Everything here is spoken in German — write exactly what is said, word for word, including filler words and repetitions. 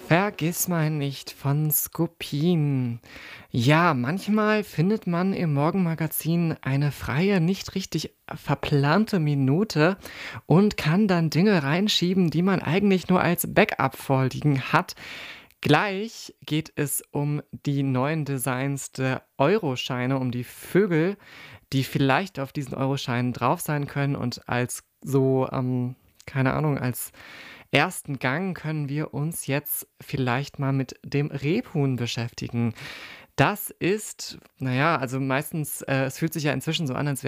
Vergissmeinnicht von Skopin. Ja, manchmal findet man im Morgenmagazin eine freie, nicht richtig verplante Minute und kann dann Dinge reinschieben, die man eigentlich nur als Backup vorliegen hat. Gleich geht es um die neuen Designs der Euroscheine, um die Vögel, die vielleicht auf diesen Euroscheinen drauf sein können und als so, ähm, keine Ahnung, als ersten Gang können wir uns jetzt vielleicht mal mit dem Rebhuhn beschäftigen. Das ist, na ja, also meistens äh, es fühlt sich ja inzwischen so an, als